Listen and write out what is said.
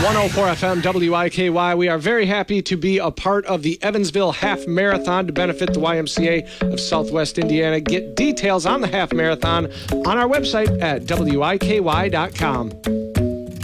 104 FM WIKY. We are very happy to be a part of the Evansville Half Marathon to benefit the YMCA of Southwest Indiana. Get details on the half marathon on our website at WIKY.com.